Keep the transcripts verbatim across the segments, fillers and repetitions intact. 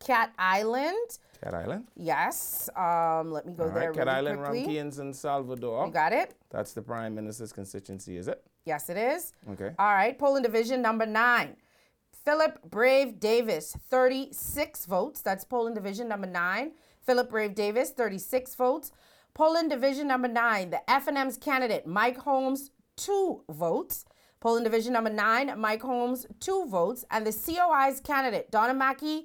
Cat Island. Cat Island. Yes. Um, let me go All there right. Cat really Island, quickly. Ramkey in Salvador. You got it? That's the Prime Minister's constituency, is it? Yes, it is. Okay. All right. Polling division number nine. Philip Brave Davis, thirty-six votes. That's polling division number nine. Philip Brave Davis, thirty-six votes. Polling division number nine, the F N M's candidate, Mike Holmes, two votes. Polling division number nine, Mike Holmes, two votes. And the C O I's candidate, Donna Mackey,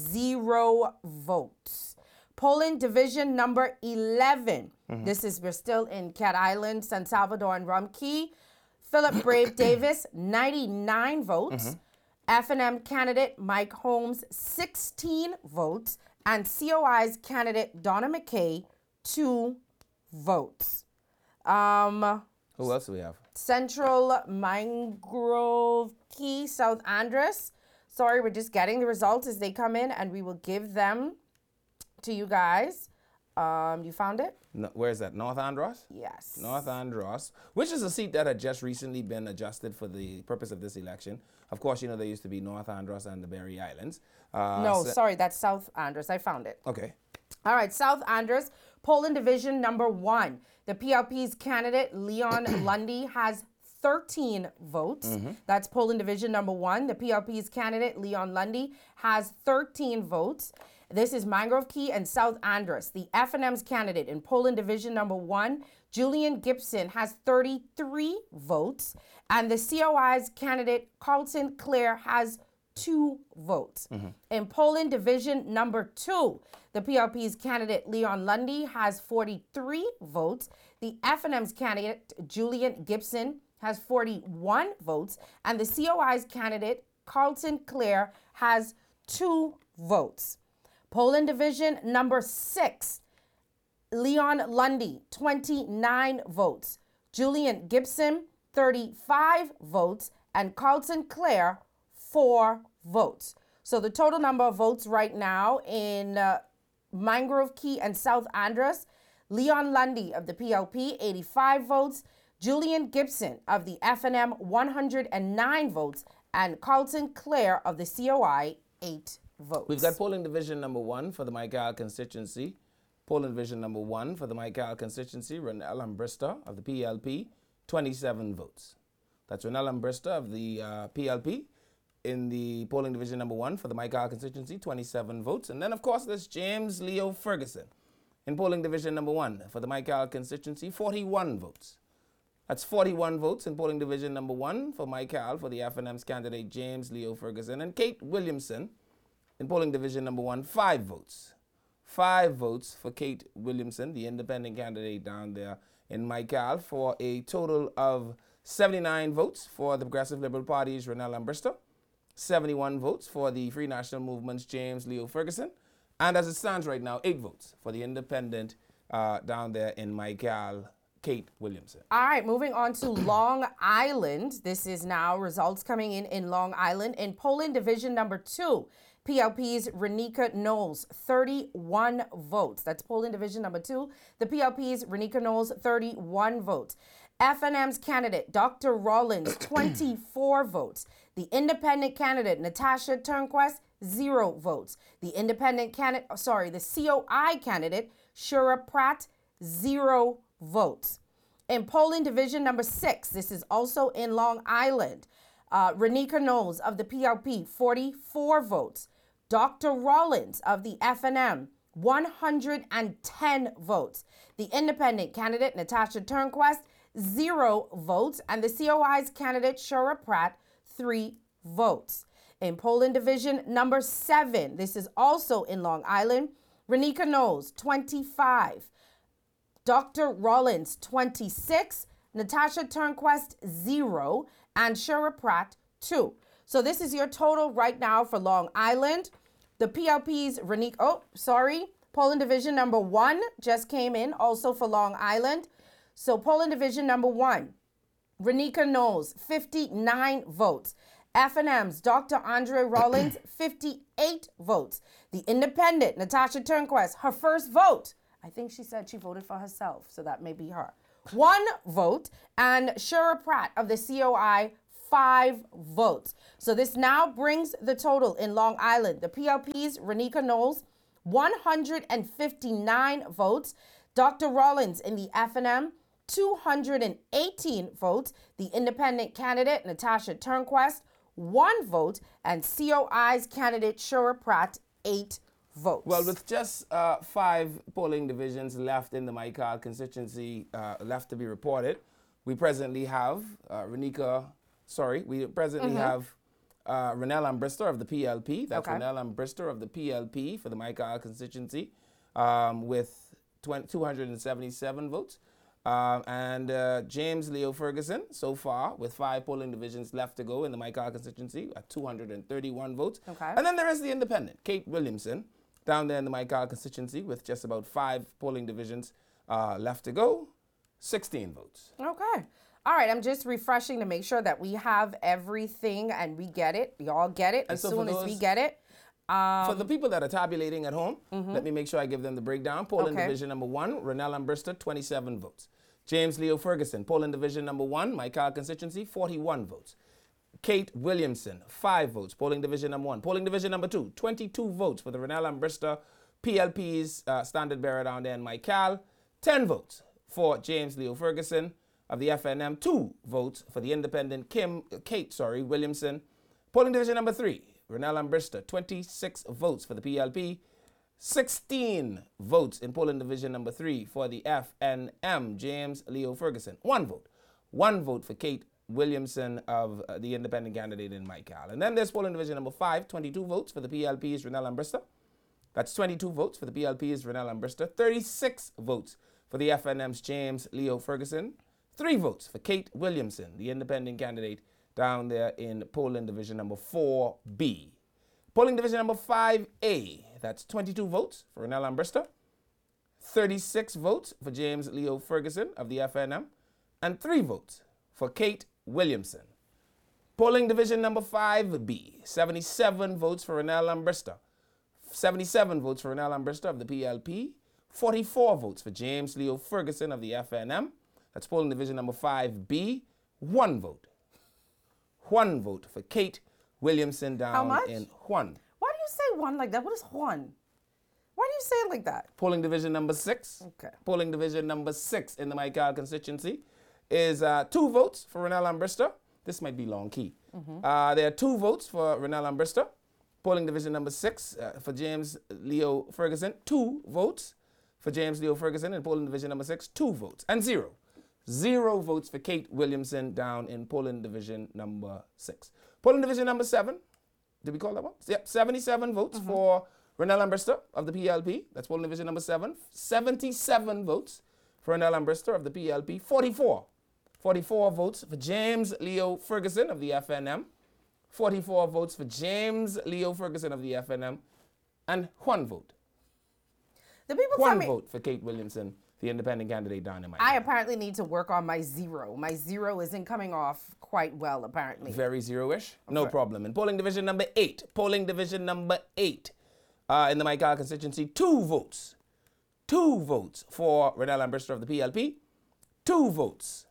zero votes. Polling division number eleven. Mm-hmm. This is, we're still in Cat Island, San Salvador, and Rumkey. Philip Brave Davis, ninety-nine votes. Mm-hmm. F N M candidate Mike Holmes, sixteen votes. And C O I's candidate Donna McKay, two votes. Um, Who else do we have? Central Mangrove Key, South Andres. Sorry, we're just getting the results as they come in, and we will give them to you guys. Um, you found it? No, where is that? North Andros? Yes. North Andros, which is a seat that had just recently been adjusted for the purpose of this election. Of course, you know, there used to be North Andros and the Berry Islands. Uh, no, so sorry, that's South Andros. I found it. Okay. All right, South Andros, polling division number one. The P L P's candidate, Leon Lundy, has thirteen votes. Mm-hmm. That's polling division number one. The P L P's candidate, Leon Lundy, has thirteen votes. This is Mangrove Key and South Andros. The F N M's candidate in polling division number one, Julian Gibson, has thirty-three votes. And the C O I's candidate, Carlton Clare, has two votes. Mm-hmm. In polling division number two, the P L P's candidate, Leon Lundy, has forty-three votes. The F N M's candidate, Julian Gibson, has forty-one votes. And the C O I's candidate, Carlton Clare, has two votes. Polling division number six, Leon Lundy, twenty-nine votes. Julian Gibson, thirty-five votes. And Carlton Clare, four votes. So the total number of votes right now in uh, Mangrove Key and South Andros, Leon Lundy of the P L P, eighty-five votes. Julian Gibson of the F N M, one hundred nine votes. And Carlton Clare of the C O I, eight votes. We've got polling division number one for the Michael constituency. Polling division number one for the Michael constituency, Ronell Ambrista of the P L P, twenty-seven votes. That's Ronell Ambrista of the uh, P L P in the polling division number one for the Michael constituency, twenty-seven votes. And then, of course, there's James Leo Ferguson in polling division number one for the Michael constituency, forty-one votes. That's forty-one votes in polling division number one for Michael for the F N M's candidate, James Leo Ferguson. And Kate Williamson in polling division number one, five votes. Five votes for Kate Williamson, the independent candidate down there in Michael, for a total of seventy-nine votes for the Progressive Liberal Party's Ronell Ambrista, seventy-one votes for the Free National Movement's James Leo Ferguson, and as it stands right now, eight votes for the independent uh, down there in Michael, Kate Williamson. All right, moving on to Long Island. This is now results coming in in Long Island. In polling division number two, P L P's Renika Knowles, thirty-one votes. That's polling division number two. The P L P's Renika Knowles, thirty-one votes. F N M's candidate, Doctor Rollins, twenty-four votes. The independent candidate, Natasha Turnquest, zero votes. The independent candidate, sorry, the C O I candidate, Shura Pratt, zero votes. In polling division number six, this is also in Long Island, uh, Renika Knowles of the P L P, forty-four votes. Doctor Rollins of the F N M, one hundred ten votes. The independent candidate, Natasha Turnquest, zero votes. And the C O I's candidate, Shura Pratt, three votes. In polling division number seven, this is also in Long Island, Renika Knowles, twenty-five. Doctor Rollins, twenty-six. Natasha Turnquest, zero. And Shura Pratt, two. So this is your total right now for Long Island. The P L P's Renika, oh, sorry, polling division number one just came in, also for Long Island. So polling division number one, Renika Knowles, fifty-nine votes. F N M's Doctor Andre Rollins, fifty-eight votes. The independent, Natasha Turnquest, her first vote. I think she said she voted for herself, so that may be her. One vote. And Shura Pratt of the C O I, five votes. So this now brings the total in Long Island. The P L P's Renika Knowles, one hundred fifty-nine votes. Doctor Rollins in the F N M, two hundred eighteen votes. The independent candidate, Natasha Turnquest, one vote. And C O I's candidate, Shura Pratt, eight votes. Well, with just uh, five polling divisions left in the Michael constituency uh, left to be reported, we presently have uh, Renika, sorry, we presently mm-hmm. have uh, Renelle Ambrister of the P L P. That's okay. Renelle Ambrister of the P L P for the Michael constituency um, with two hundred seventy-seven votes. Uh, and uh, James Leo Ferguson, so far, with five polling divisions left to go in the Michael constituency at two hundred thirty-one votes. Okay. And then there is the independent, Kate Williamson, down there in the Michael constituency with just about five polling divisions uh, left to go, sixteen votes. Okay. All right, I'm just refreshing to make sure that we have everything and we get it. We all get it and as so soon those, as we get it. Um, for the people that are tabulating at home, mm-hmm. let me make sure I give them the breakdown. Polling okay. division number one, Renelle Ambrister, twenty-seven votes. James Leo Ferguson, polling division number one, Michael constituency, forty-one votes. Kate Williamson, five votes, polling division number one. Polling division number two, twenty-two votes for the Renelle Ambrister P L P's uh, standard bearer down there in Michael. ten votes for James Leo Ferguson of the F N M. Two votes for the independent Kim, Kate, sorry, Williamson. Polling division number three, Renelle Ambrister, twenty-six votes for the P L P. sixteen votes in polling division number three for the F N M, James Leo Ferguson. One vote. One vote for Kate Williamson of uh, the independent candidate in Michael. And then there's polling division number five, twenty-two votes for the P L P's Renelle Ambrister. That's twenty-two votes for the P L P's Renelle Ambrister. thirty-six votes for the F N M's James Leo Ferguson. Three votes for Kate Williamson, the independent candidate down there in polling division number four B. Polling division number five A, that's twenty-two votes for Renelle Ambrister, thirty-six votes for James Leo Ferguson of the F N M, and three votes for Kate Williamson. Polling division number five B, seventy-seven votes for Renelle Ambrister, seventy-seven votes for Renelle Ambrister of the P L P, forty-four votes for James Leo Ferguson of the F N M. That's polling division number five B, one vote. One vote for Kate Williamson down How much? in Juan. Why do you say one like that? What is Juan? Why do you say it like that? Polling division number six. Okay. Polling division number six in the Michael constituency is uh, two votes for Renelle Ambrister. This might be long key. Mm-hmm. uh, there are two votes for Renelle Ambrister. Polling division number six uh, for James Leo Ferguson. Two votes for James Leo Ferguson in polling division number six. Two votes. And zero. Zero votes for Kate Williamson down in polling division number six. Polling division number seven. Did we call that one? Yep. seventy-seven votes mm-hmm. for Renelle Ambrister of the P L P. That's polling division number seven. seventy-seven votes for Renelle Ambrister of the P L P. forty-four. forty-four votes for James Leo Ferguson of the F N M. forty-four votes for James Leo Ferguson of the F N M. And one vote. The people one tell me, vote for Kate Williamson, the independent candidate down in my I town. apparently need to work on my zero. My zero isn't coming off quite well, apparently. Very zero-ish? Okay. No problem. In polling division number eight, polling division number eight, uh, in the Michael constituency, two votes. Two votes for Renelle Ambrister of the P L P. Two votes.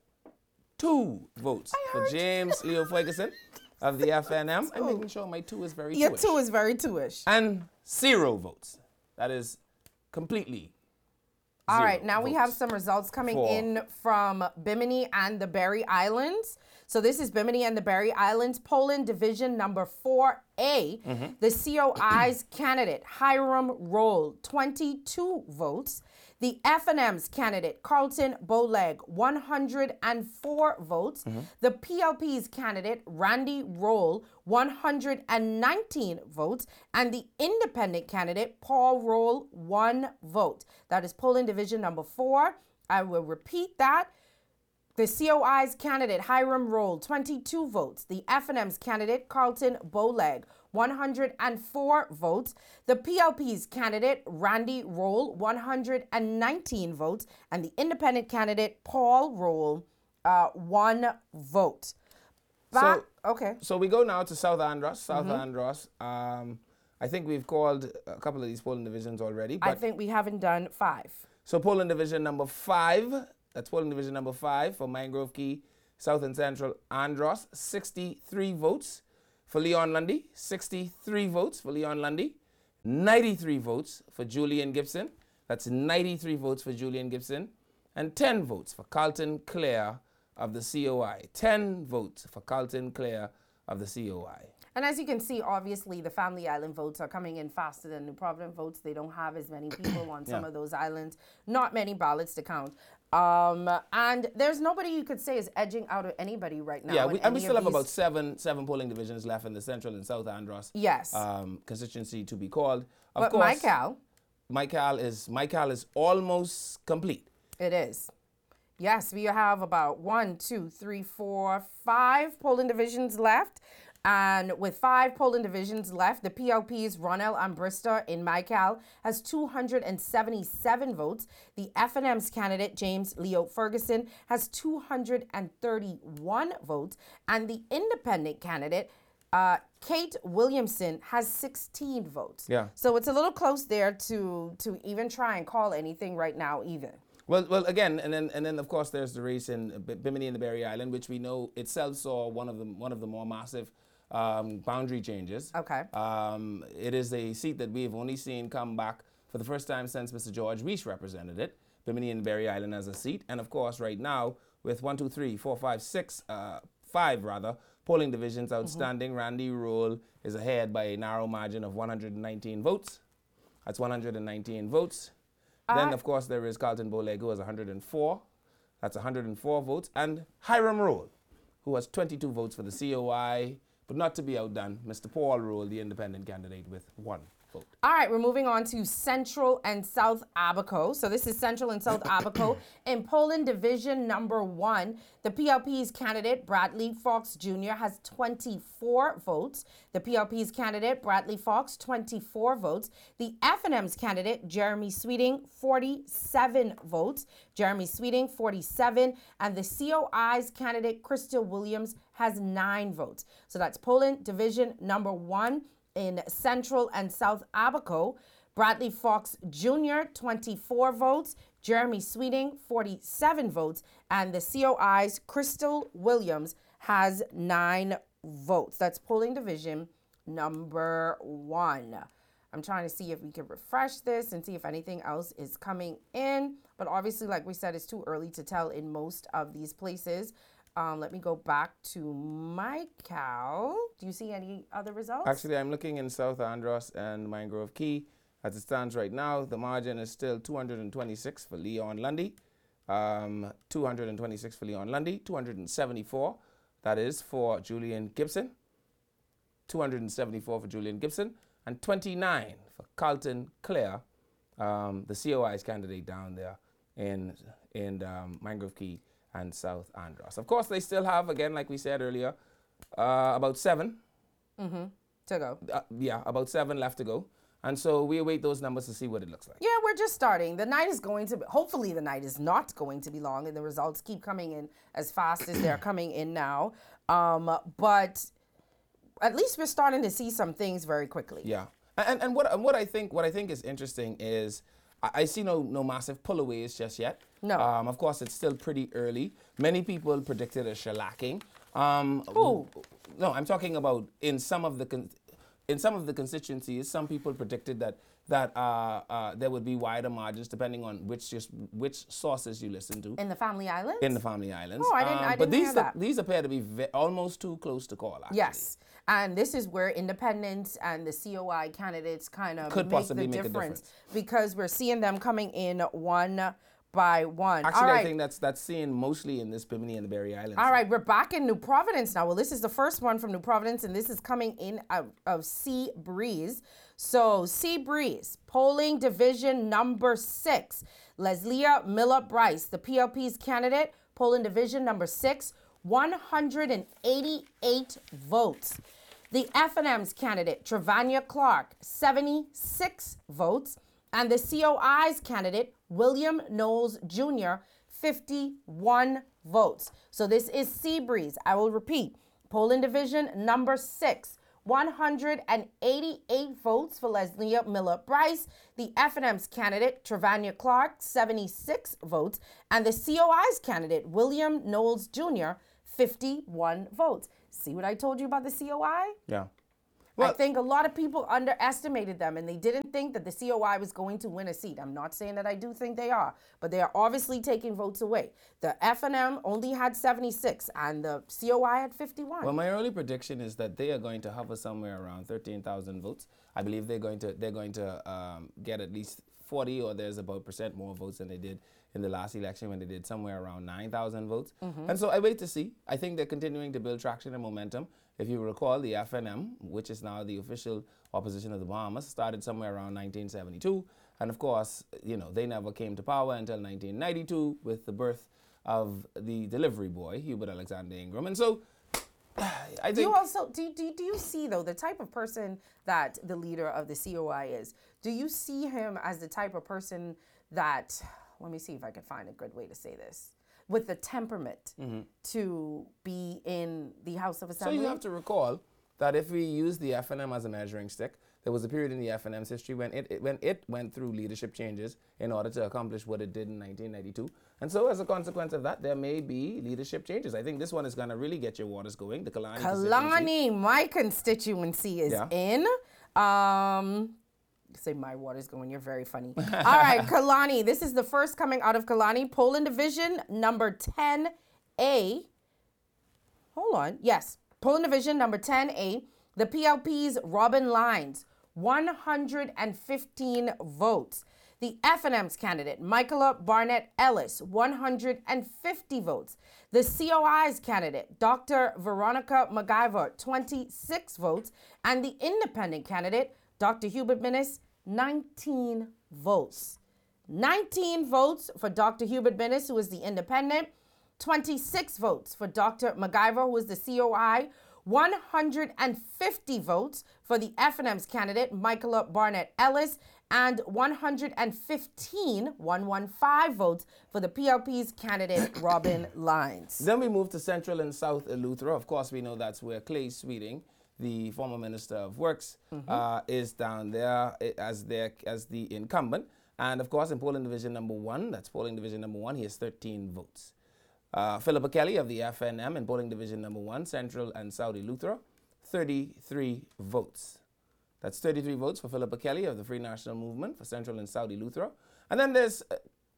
Two votes for James Leo Ferguson of the F N M. I'm making sure my two is very Your two-ish. two is very two-ish. And zero votes. That is completely All zero right, now votes we have some results coming for in from Bimini and the Berry Islands. So this is Bimini and the Berry Islands, polling division number four A. Mm-hmm. The C O I's candidate, Hiram Roll, twenty-two votes. The F N M's candidate, Carlton Bowleg, one hundred four votes. Mm-hmm. The P L P's candidate, Randy Roll, one hundred nineteen votes. And the independent candidate, Paul Roll, one vote. That is polling division number four. I will repeat that. The C O I's candidate, Hiram Roll, twenty-two votes. The F N M's candidate, Carlton Bowleg, one hundred four votes. The P L P's candidate, Randy Roll, one hundred nineteen votes. And the independent candidate, Paul Roll, uh, one vote. Back, so, okay. So we go now to South Andros. South mm-hmm. Andros. Um, I think we've called a couple of these polling divisions already. But I think we haven't done five. So polling division number five. That's polling division number five for Mangrove Key South and Central Andros, sixty-three votes. For Leon Lundy, sixty-three votes for Leon Lundy. ninety-three votes for Julian Gibson. That's ninety-three votes for Julian Gibson. And ten votes for Carlton Clare of the C O I. ten votes for Carlton Clare of the C O I. And as you can see, obviously, the Family Island votes are coming in faster than New Providence votes. They don't have as many people on some Yeah. of those islands. Not many ballots to count. Um, and there's nobody you could say is edging out of anybody right now. Yeah, in we, and we any still of have these- about seven seven polling divisions left in the Central and South Andros Yes. um, constituency to be called. Of but course, Michael, Michael is Michael is almost complete. it is. Yes, we have about one, two, three, four, five polling divisions left. And with five polling divisions left, the P L P's Ronell Ambrista in Michael has two hundred seventy-seven votes. The F N M's candidate, James Leo Ferguson, has two hundred thirty-one votes. And the independent candidate, uh, Kate Williamson, has sixteen votes. Yeah. So it's a little close there to, to even try and call anything right now even. Well, well, again, and then and then of course there's the race in B- Bimini and the Berry Island, which we know itself saw one of the one of the more massive um, boundary changes. Okay. Um, it is a seat that we have only seen come back for the first time since Mister George Reese represented it, Bimini and Berry Island as a seat, and of course right now with one, two, three, four, five, six, uh, five rather polling divisions outstanding, mm-hmm. Randy Roll is ahead by a narrow margin of one hundred nineteen votes. That's one hundred nineteen votes. Then, of course, there is Carlton Boleg, who has one hundred four. That's one hundred four votes. And Hiram Roll, who has twenty-two votes for the C O I. But not to be outdone, Mister Paul Roll, the independent candidate, with one vote. All right, we're moving on to Central and South Abaco. So this is Central and South Abaco. In polling division number one, the P L P's candidate, Bradley Fox Junior, has twenty-four votes. The P L P's candidate, Bradley Fox, twenty-four votes. The F N M's candidate, Jeremy Sweeting, forty-seven votes. Jeremy Sweeting, forty-seven. And the C O I's candidate, Crystal Williams, has nine votes. So that's polling division number one. In Central and South Abaco, Bradley Fox Junior, twenty-four votes, Jeremy Sweeting, forty-seven votes, and the C O I's Crystal Williams has nine votes. That's polling division number one. I'm trying to see if we can refresh this and see if anything else is coming in. But obviously, like we said, it's too early to tell in most of these places. Um, let me go back to Michael. Do you see any other results? Actually, I'm looking in South Andros and Mangrove Key. As it stands right now, the margin is still two hundred twenty-six for Leon Lundy. Um, two hundred twenty-six for Leon Lundy. two hundred seventy-four, that is, for Julian Gibson. two hundred seventy-four for Julian Gibson. And twenty-nine for Carlton Clare, um, the C O I's candidate down there in, in um, Mangrove Key and South Andros. Of course, they still have, again, like we said earlier, uh, about seven. Mm-hmm. To go. Uh, yeah, about seven left to go. And so we await those numbers to see what it looks like. Yeah, we're just starting. The night is going to be, hopefully the night is not going to be long and the results keep coming in as fast as they're coming in now. Um, but at least we're starting to see some things very quickly. Yeah. And, and what and what I think what I think is interesting is I, I see no no massive pullaways just yet. No. Um, of course, it's still pretty early. Many people predicted a shellacking. Um, Who? No, I'm talking about in some of the con- in some of the constituencies. Some people predicted that that uh, uh, there would be wider margins depending on which just which sources you listen to. In the Family Islands? In the Family Islands. Oh, I didn't- I but didn't these hear that. these appear to be ve- almost too close to call. Actually. Yes. And this is where independents and the C O I candidates kind of Could make possibly the make a difference, difference. because we're seeing them coming in one by one. Actually, All right. I think that's that's seen mostly in this Bimini and the Berry Islands. All right, we're back in New Providence now. Well, this is the first one from New Providence, and this is coming in out of Sea Breeze. So, Sea Breeze, polling division number six. Leslia Miller Bryce, the P L P's candidate, polling division number six, one hundred eighty-eight votes. The F N M's candidate, Trevania Clark, seventy-six votes. And the C O I's candidate, William Knowles Junior, fifty-one votes. So this is Sea Breeze. I will repeat. Polling division number six, one hundred eighty-eight votes for Leslie Miller Bryce. The F N M's candidate, Trevania Clark, seventy-six votes. And the C O I's candidate, William Knowles Junior, fifty-one votes. See what I told you about the C O I? Yeah. I think a lot of people underestimated them and they didn't think that the C O I was going to win a seat. I'm not saying that I do think they are, but they are obviously taking votes away. The F N M only had seventy-six and the C O I had fifty-one. Well, my early prediction is that they are going to hover somewhere around thirteen thousand votes. I believe they're going to they're going to um, get at least forty or there's about percent more votes than they did in the last election when they did somewhere around nine thousand votes. Mm-hmm. And so I wait to see. I think they're continuing to build traction and momentum. If you recall, the F N M, which is now the official opposition of the Bahamas, started somewhere around nineteen seventy-two. And of course, you know, they never came to power until nineteen ninety-two with the birth of the delivery boy, Hubert Alexander Ingram. And so I think... Do you also, do, do, do you see, though, the type of person that the leader of the C O I is? Do you see him as the type of person that, let me see if I can find a good way to say this, with the temperament mm-hmm. to be in the House of Assembly? So you have to recall that if we use the F N M as a measuring stick, there was a period in the F N M's history when it, it when it went through leadership changes in order to accomplish what it did in nineteen ninety-two. And so as a consequence of that, there may be leadership changes. I think this one is going to really get your waters going. The Kalani Kalani, my constituency is yeah. in. Um... Say my water's going. You're very funny. All right, Kalani. This is the first coming out of Kalani. Polling division number ten A. Hold on. Yes. Polling division number ten A. The P L P's Robin Lines, one hundred fifteen votes. The F N M's candidate, Michaela Barnett Ellis, one hundred fifty votes. The C O I's candidate, Doctor Veronica McIver, twenty-six votes. And the independent candidate, Doctor Hubert Minnis, nineteen votes. nineteen votes for Doctor Hubert Minnis, who is the independent. twenty-six votes for Doctor McIver, who is the C O I. one hundred fifty votes for the F N M's candidate, Michaela Barnett Ellis. And one hundred fifteen, one hundred fifteen votes for the P L P's candidate, Robin Lines. Then we move to Central and South Eleuthera. Of course, we know that's where Clay Sweeting, the former Minister of Works, mm-hmm. uh, is down there as their as the incumbent. And of course, in polling division number one, that's polling division number one, he has thirteen votes. Uh, Philippa Kelly of the F N M in polling division number one, Central and South Eleuthera, thirty-three votes. That's thirty-three votes for Philippa Kelly of the Free National Movement for Central and South Eleuthera. And then there's uh,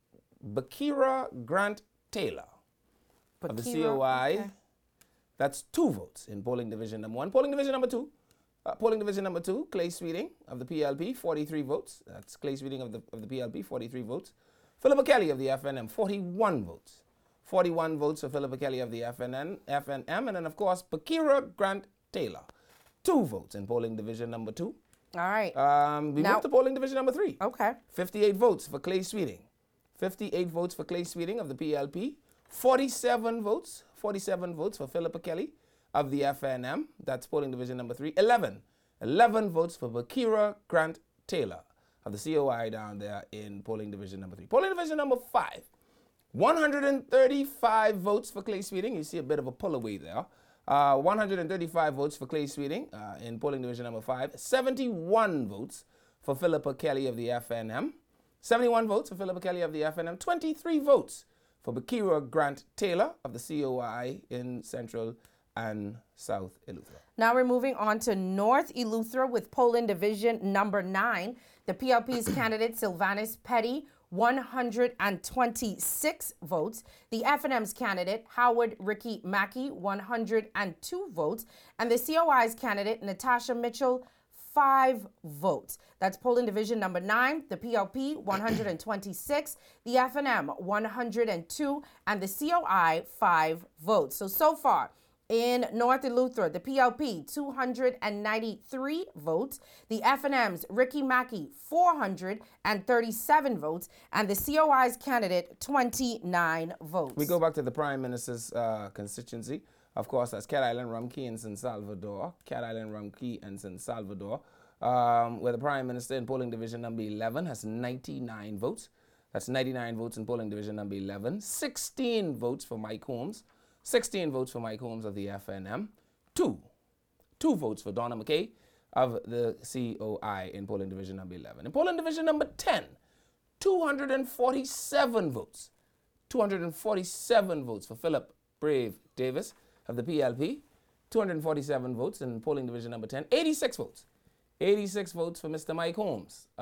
Bakira Grant Taylor Bakira, of the C O I. Okay. That's two votes in polling division number one. Polling division number two, uh, polling division number two, Clay Sweeting of the P L P, forty-three votes. That's Clay Sweeting of the of the P L P, forty-three votes. Philippa Kelly of the F N M, forty-one votes. forty-one votes for Philippa Kelly of the F N M, F N M, and then of course Bakira Grant Taylor, two votes in polling division number two. All right. Um, we now, move to polling division number three. Okay. fifty-eight votes for Clay Sweeting. fifty-eight votes for Clay Sweeting of the P L P. forty-seven votes. forty-seven votes for Philippa Kelly of the F N M. That's polling division number three. eleven. eleven votes for Bakira Grant Taylor of the C O I down there in polling division number three. Polling division number five. one hundred thirty-five votes for Clay Sweeting. You see a bit of a pull away there. Uh, one hundred thirty-five votes for Clay Sweeting uh, in polling division number five. seventy-one votes for Philippa Kelly of the F N M. seventy-one votes for Philippa Kelly of the F N M. twenty-three votes for Bakira Grant Taylor of the C O I in Central and South Eleuthera. Now we're moving on to North Eleuthera with polling division number nine. The P L P's candidate, Sylvanus Petty, one hundred twenty-six votes. The F N M's candidate, Howard Ricky Mackey, one hundred two votes. And the C O I's candidate, Natasha Mitchell, five votes. That's polling division number nine. The P L P, one hundred twenty-six. The F N M, one hundred two. And the C O I, five votes. So, so far, in North Eleuthera, the P L P, two hundred ninety-three votes. The F N M's Ricky Mackey, four hundred thirty-seven votes. And the C O I's candidate, twenty-nine votes. We go back to the Prime Minister's uh, constituency. Of course, that's Cat Island, Rum Cay, and San Salvador. Cat Island, Rum Cay, and San Salvador, um, where the Prime Minister in polling division number eleven has ninety-nine votes. That's ninety-nine votes in polling division number eleven. sixteen votes for Mike Holmes. sixteen votes for Mike Holmes of the F N M. Two. Two votes for Donna McKay of the C O I in polling division number eleven. In polling division number ten, two hundred forty-seven votes. two hundred forty-seven votes for Philip Brave Davis of the P L P, two hundred forty-seven votes in polling division number ten, eighty-six votes. eighty-six votes for Mister Mike Holmes